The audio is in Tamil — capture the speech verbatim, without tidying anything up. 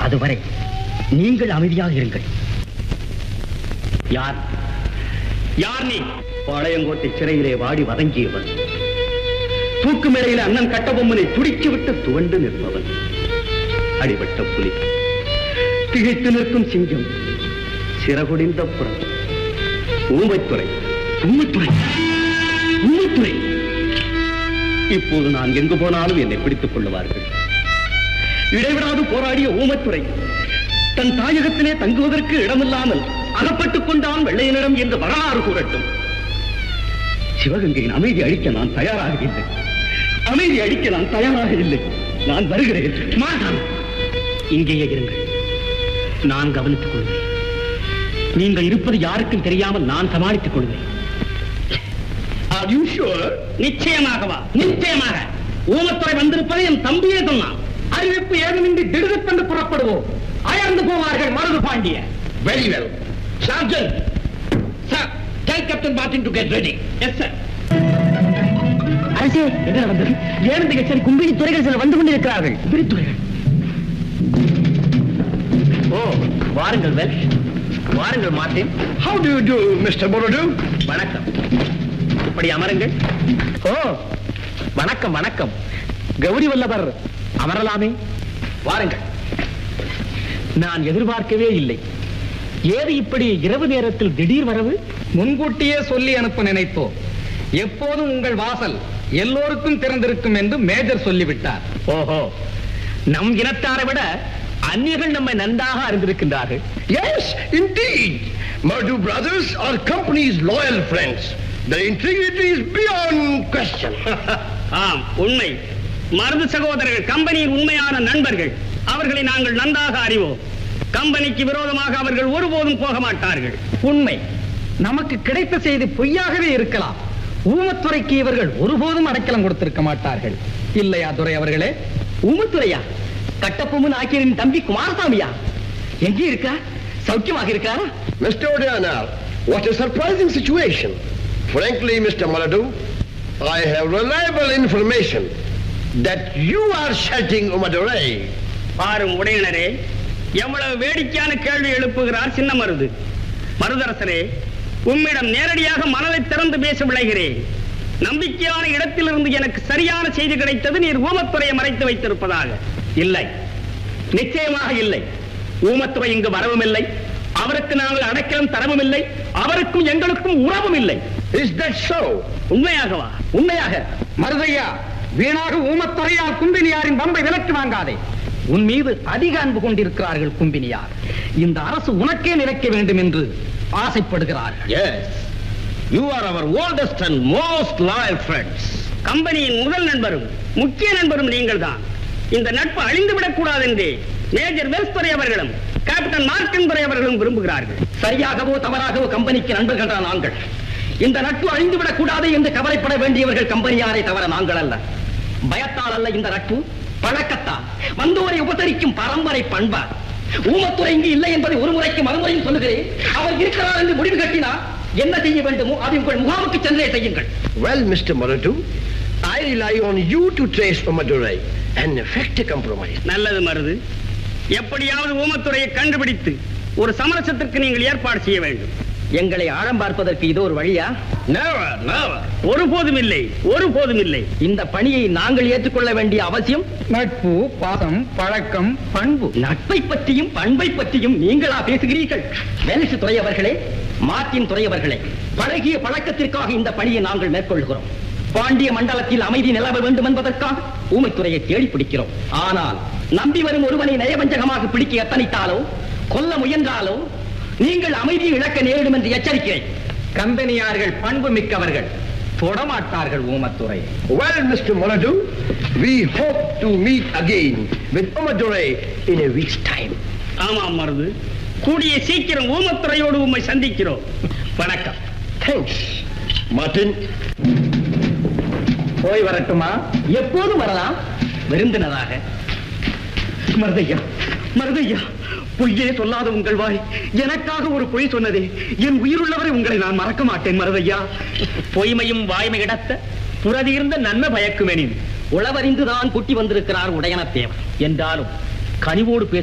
அதுவரை நீங்கள் அமைதியாக இருங்கள். யார் யார் நீ? பாளையங்கோட்டை சிறையிலே வாடி வதங்கியவன், தூக்கு மேடையில் அண்ணன் கட்டபொம்மனை துடிச்சு விட்டு துவண்டு நிற்பவன், அடிபட்ட புலி, திகைத்து நிற்கும் சிங்கம், சிறகுடிந்த புறம், ஊமைத்துறை ஊமைத்துறை ஊமைத்துறை. இப்போது நான் எங்கு போனாலும் என்னை பிடித்துக் கொள்ளுவார்கள். இடைவிடாது போராடிய ஊமைத்துறை தன் தாயகத்திலே தங்குவதற்கு இடமில்லாமல் அகப்பட்டுக் கொண்டான் வெள்ளையனிடம் என்று வரலாறு கூறட்டும். சிவகங்கையின் அமைதி அளிக்க நான் தயாராக இல்லை. அமைதி அளிக்க நான் தயாராக இல்லை. நான் வருகிறேன். மாட்டான். இங்கேயே இருங்கள், நான் கவனித்துக் கொள்வேன். நீங்கள் இருப்பது யாருக்கும் தெரியாமல் நான் சமாளித்துக் கொள்வேன். நிச்சயமாகவா? நிச்சயமாக. ஊமத்துறை வந்திருப்பதை என் தம்பியே சொன்னான். அறிவிப்பு ஏதுமின்றி திடுதென்று புறப்படுவோம். அயர்ந்து போவார்கள் Marudhu Pandya. Very well. Sergeant, sir, tell Captain Martin to get ready. Yes, sir. அரசே, என்ன நடந்தது? ஏன் இந்த கச்சேரி கும்பிடி துறைகள் சில வந்து கொண்டிருக்கிறார்கள். கும்பிடி துறைகள். ஓ, வாருங்கள் வெல். வாருங்கள் Martin. How do you do, Mister Borodu? வணக்கம். இப்படி அமருங்கள். ஓ, வணக்கம் வணக்கம். கௌரி வல்லவர் அமரலாமே. வாருங்கள். நான் எதிர்பார்க்கவே இல்லை. ஏது இப்படி இரவு நேரத்தில் திடீர் வரவு? முன்கூட்டியே சொல்லி அனுப்ப நினைத்தோம். எப்போதும் உங்கள் வாசல் எல்லோருக்கும் திறந்திருக்கும் என்று மேஜர் சொல்லிவிட்டார். ஓஹோ, நம் இனத்தாரை விட அந்நியர்கள் நம்மை நன்றாக அறிந்திருக்கின்றார்கள். Yes, indeed. Murdu brothers are company's loyal friends. Their integrity is beyond question. ஆம், உண்மை. மருது சகோதரர்கள் கம்பெனியின் உண்மையான நண்பர்கள். அவர்களை நாங்கள் நன்றாக அறிவோம். கம்பெனிக்கு விரோதமாக அவர்கள் ஒருபோதும் போக மாட்டார்கள். உண்மை. நமக்கு கிடைத்த செய்தி பொய்யாகவே இருக்கலாம். ஊமத்துறைக்கு இவர்கள் ஒருபோதும் அடைக்கலம் கொடுத்திருக்க மாட்டார்கள். இல்லையா துரை அவர்களே? ஊமத்துறையா? கட்டபொம்மன் ஆக்கியரின் தம்பி குமாரசாமியா? எங்கே இருக்கா? சௌக்கியமாக இருக்கிறாரா? Mister O'Donnell, what a surprising situation. Frankly, Mister Maladu, I have reliable information that you are sheltering Umadurai. பாரும் உடையினரே, எவ்வளவு வேடிக்கையான கேள்வி எழுப்புகிறார் சின்ன மருது. மருதரசரே, உம்மிடம் நேரடியாக மனதை திறந்து பேச விளைகிறேன். நம்பிக்கையான இடத்திலிருந்து எனக்கு சரியான செய்தி கிடைத்தது நீர் ஊமத்துறையை மறைத்து வைத்திருப்பதாக. இல்லை, நிச்சயமாக இல்லை. ஊமத்துறை இங்கு வரவும் இல்லை. அவருக்கு நாங்கள் அடைக்கலம் தரவும் இல்லை. அவருக்கும் எங்களுக்கும் உறவும் இல்லை. Is that so? உண்மையாகவா? உண்மையாக. மருதையா, வீணாக ஊமத்துறையால் கும்பினியாரின் பம்பை விலக்கி வாங்காதே. உன் மீது அதிக அன்பு கொண்டிருக்கிறார்கள் கும்பினியார். இந்த அரசு உனக்கே நிலைக்க வேண்டும் என்று ஆசைப்படுகிறார்கள். Yes. You are our oldest and most loyal friends. கம்பெனியின் முதல் நண்பரும் முக்கிய நண்பரும் நீங்கள் தான். இந்த நட்பு அழிந்துவிடக் கூடாது என்று மேஜர் வெல்ஸ்துரை அவர்களும் கேப்டன் மார்க்கன் துரை அவர்களும் விரும்புகிறார்கள். சரியாகவோ தவறாகவோ கம்பெனிக்கு நண்பர்கள் தான் நாங்கள். இந்த நட்பு அழிந்துவிடக் கூடாது என்று கவலைப்பட வேண்டியவர்கள் கம்பெனியாரை தவிர நாங்கள் அல்ல. பயத்தால் அல்ல இந்த நட்பு, பழக்கத்தால். வந்தோரை உபசரிக்கும் பரம்பரை பண்பார். ஊமத்துறை இங்கு இல்லை என்பதை ஒரு முறைக்கு மறுமுறையும் சொல்லுகிறேன். அவர் இருக்கிறார் என்று முடிவு கட்டினார். என்ன செய்ய வேண்டுமோ அதை உங்கள் முகாமுக்கு சென்றே செய்யுங்கள். Well, Mister Maladu, I rely on you to trace Umadurai and effect a compromise. நல்லது மருது. எப்படியாவது ஊமத்துறையை கண்டுபிடித்து ஒரு சமரசத்திற்கு நீங்கள் ஏற்பாடு செய்ய வேண்டும். எங்களை ஆழம் பார்ப்பதற்கு இது ஒரு வழியா? Never, never. ஒருபோதும் இல்லை, ஒருபோதும் இல்லை. இந்த பணியை நாங்கள் ஏற்றுக்கொள்ள வேண்டிய அவசியம். நட்பு, பாசம், பழக்கம், பண்பு. நட்பை பற்றியும் பண்பை பற்றியும் நீங்களா பேசுகிறீர்கள்? வேலசு துறை அவர்களே, மார்ட்டின் துறை அவர்களே, பழகிய பழக்கத்திற்காக இந்த பணியை நாங்கள் மேற்கொள்கிறோம். பாண்டிய மண்டலத்தில் அமைதி நிலவ வேண்டும் என்பதற்காக ஊமைத்துறையை தேடி பிடிக்கிறோம். ஆனால் நம்பி வரும் ஒருவனை நயவஞ்சகமாக பிடிக்க எத்தனித்தாலோ கொல்ல முயன்றாலோ நீங்கள் அமைதியை இழக்க நேரிடும் என்று எச்சரிக்கிறேன். கம்பெனியார்கள் பண்பு மிக்கவர்கள், தொடமாட்டார்கள் Oomathurai. Well, Mister Maladu, we hope to meet again with Umadurai in a week's time. ஆமாம் மருது, கூடிய சீக்கிரம் ஊமத்துறையோடு உம்மை சந்திக்கிறோம். வணக்கம். Thanks, Martin. போய் வரட்டுமா? எப்போதும் வரலாம், விருந்தினராக. மருதையா, மருதையா, பொய்யே சொல்லாத உங்கள் வாய் எனக்காக ஒரு பொய் சொன்னதே. என் உயிருள்ளவரை உங்களை நான் மறக்க மாட்டேன் மருதையா. பொய்மையும் வாய்மை இடத்த புறதீர்ந்த நன்மை பயக்குமெனின் உளவறிந்துதான் குட்டி வந்திருக்கிறார் உடையன தேவன் என்றாலும் கனிவோடு பேச